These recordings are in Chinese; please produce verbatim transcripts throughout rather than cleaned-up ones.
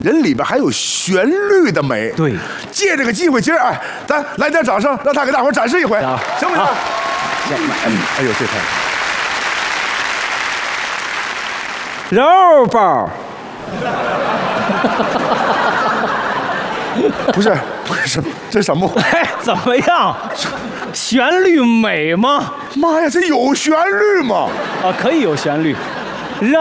人里边还有旋律的美。 对， 借这个机会，今儿哎，咱来点掌声，让他给大伙展示一回，行不行？行，哎呦，这太肉包。 不是不是这什么？ 哎，怎么样？旋律美吗？ 妈呀，这有旋律吗？ 啊，可以有旋律。肉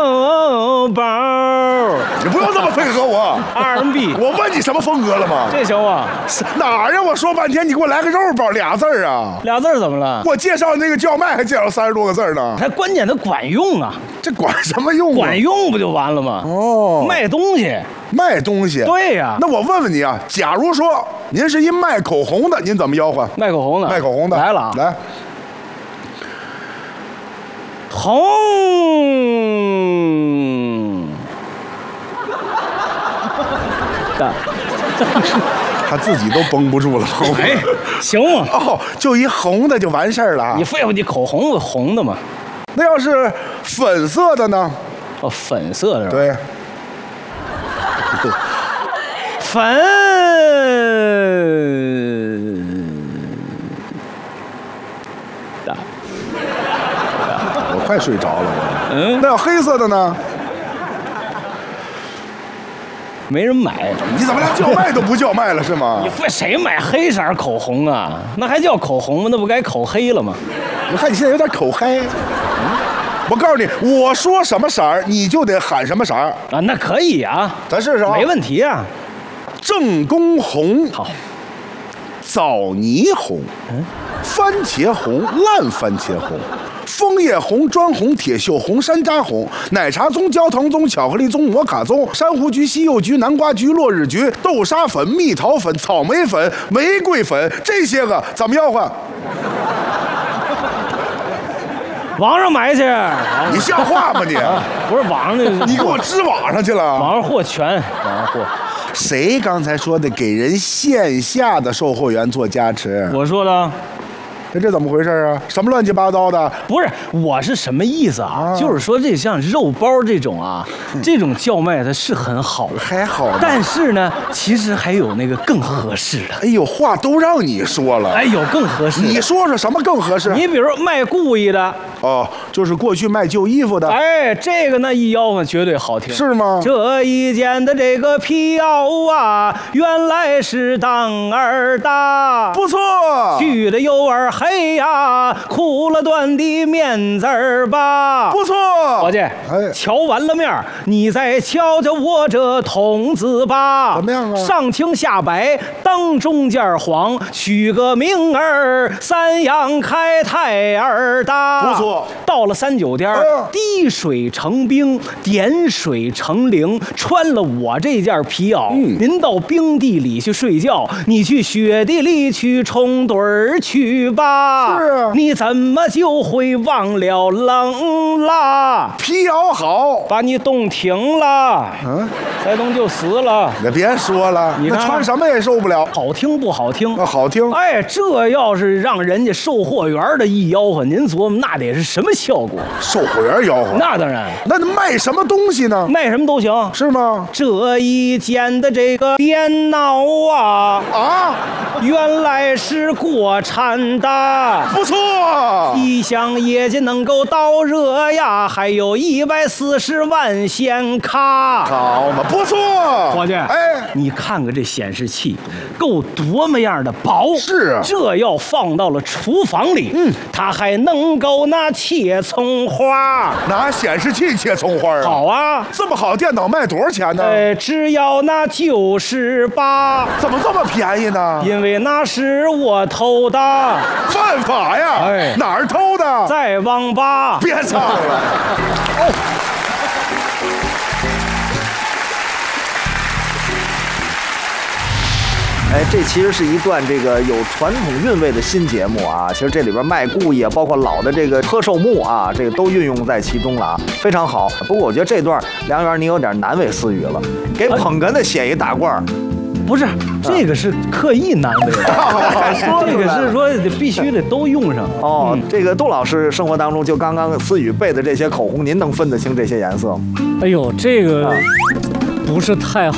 包， 你不用这么配合我。 R and B， 我问你什么风格了吗？ 这行吗？ 哪儿呀？我说半天，你给我来个肉包俩字儿啊？ 俩字儿怎么了？ 我介绍那个叫卖还介绍三十多个字儿呢。 还关键它管用啊！ 这管什么用啊？ 管用不就完了吗？ 哦， 卖东西， 卖东西。 对呀。 那我问问你啊，假如说您是一卖口红的，您怎么吆喝？ 卖口红的， 卖口红的来了啊！ 来。 红的， 他自己都绷不住了。 哎，行吗？ 哦，就一红的就完事儿了。 你废话，你口红不红的吗？ 那要是粉色的呢？ 哦，粉色的是吧？ 对， 对，粉的。 我快睡着了。 嗯， 那要黑色的呢？ 没人买。 你怎么连叫卖都不叫卖了是吗？ 你非谁买黑色口红啊？那还叫口红吗？那不该口黑了吗？ 我看你现在有点口嗨。我告诉你，我说什么色儿，你就得喊什么色儿啊。那可以啊， 咱试试啊。 没问题啊。 正宫红， 好。 枣泥红，嗯，番茄红，烂番茄红。枫叶红、砖红、铁锈红、山楂红、奶茶棕、焦糖棕、巧克力棕、摩卡棕、珊瑚橘、西柚橘、南瓜橘、落日橘、豆沙粉、蜜桃粉、草莓粉、玫瑰粉，这些个怎么吆喝？ 网上买去。 你像话吗你？ 不是网上的， 你给我支网上去了。 网上货全，网上货。 谁刚才说的给人线下的售货员做加持？ 我说的。 这这怎么回事啊？什么乱七八糟的？ 不是，我是什么意思啊？啊就是说这像肉包这种啊，嗯、这种叫卖它是很好， 还好。 但是呢，其实还有那个更合适的。 哎呦，话都让你说了。 哎，有更合适的。 你说说什么更合适？ 你比如卖故意的。 哦，就是过去卖旧衣服的。 哎，这个呢一吆喝绝对好听。 是吗？ 这一件的这个皮袄啊，原来是当儿的。 不错。 去的有儿。黑呀，哭了断的面子儿吧， 不错， 伙计，哎，瞧完了面，你再瞧瞧我这童子吧， 怎么样啊？ 上青下白，当中间黄，取个名儿，三阳开泰儿的， 不错。 到了三九天，哎、滴水成冰，点水成灵，穿了我这件皮袄，嗯、您到冰地里去睡觉，你去雪地里去冲盹儿去吧。 是啊， 你怎么就会忘了冷啦？ 皮袄好， 把你冻停了，嗯，再冻就死了。 你别说了，你看穿什么也受不了。 好听不好听？ 啊，好听。 哎，这要是让人家售货员的一吆喝，您琢磨那得是什么效果？ 售货员吆喝？ 那当然。 那卖什么东西呢？ 卖什么都行， 是吗？ 这一件的这个电脑啊啊， 原来是国产的。 不错， 一项业绩能够到热呀，还有一百四十万显卡， 好嘛，不错， 伙计， 哎， 你看看这显示器，够多么样的薄， 是啊， 这要放到了厨房里，嗯，它还能够拿切葱花， 拿显示器切葱花啊， 好啊， 这么好电脑卖多少钱呢？ 呃，只要拿九十八， 怎么这么便宜呢？ 因为那是我偷的。 犯法呀！哎，哪儿偷的？ 在网吧。 别唱了。哦。 哎，这其实是一段这个有传统韵味的新节目啊。其实这里边卖故意啊，包括老的这个贺寿木啊，这个都运用在其中了啊，非常好。不过我觉得这段梁元你有点难为思雨了，给捧哏的写一大褂儿。 不是，这个是刻意难为的，说这个是说必须得都用上。 哦，嗯、这个杜老师生活当中就刚刚思雨背的这些口红，您能分得清这些颜色吗？ 哎呦，这个。啊不是太